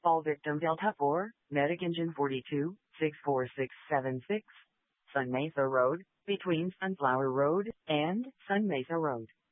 All victim Delta 4, medic engine 42, 64676, Sun Mesa Road, between Sunflower Road and Sun Mesa Road.